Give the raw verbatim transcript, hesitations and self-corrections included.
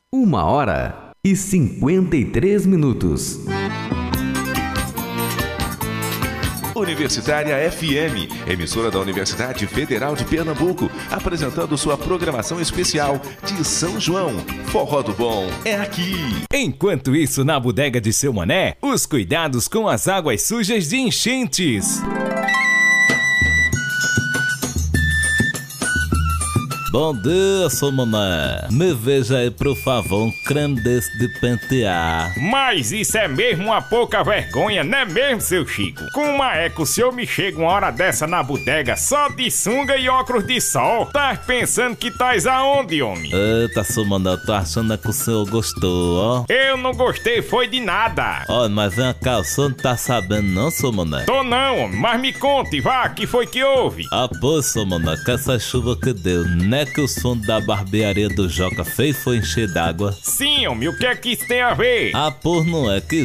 Uma hora e cinquenta e três minutos. Universitária F M, emissora da Universidade Federal de Pernambuco, apresentando sua programação especial de São João. Forró do Bom é aqui. Enquanto isso, na bodega de Seu Mané, os cuidados com as águas sujas de enchentes. Bom dia, seu Mané. Me veja aí, por favor, um creme desse de pentear. Mas isso é mesmo uma pouca vergonha, não é mesmo, seu Chico? Como é que o senhor me chega uma hora dessa na bodega só de sunga e óculos de sol? Tá pensando que tais aonde, homem? Eita, seu Mané, eu tô achando que o senhor gostou, ó. Eu não gostei foi de nada. Ó, mas vem cá, o senhor não tá sabendo não, seu Mané? Tô não, homem, mas me conte, vá, que foi que houve? Ah, pô, seu Mané, que essa chuva que deu, né? Que os fundos da barbearia do Joca fez foi encher d'água. Sim, homem, o que é que isso tem a ver? Ah, pô, não é que